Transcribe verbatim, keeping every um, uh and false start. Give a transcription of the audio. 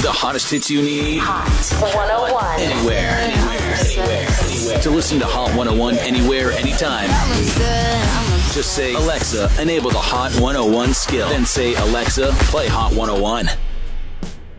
the hottest hits you need. Hot one oh one. Anywhere, anywhere, anywhere, anywhere. To listen to Hot one oh one anywhere, anytime. Just say, Alexa, enable the Hot one oh one skill. Then say, Alexa, play Hot one oh one.